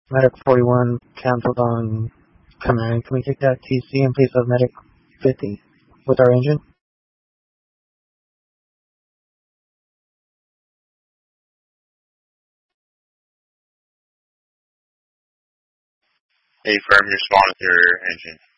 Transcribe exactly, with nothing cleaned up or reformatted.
Medic forty-one canceled on command. Can we take that T C in place of Medic fifty with our engine? Hey, firm, you're spawning with your engine.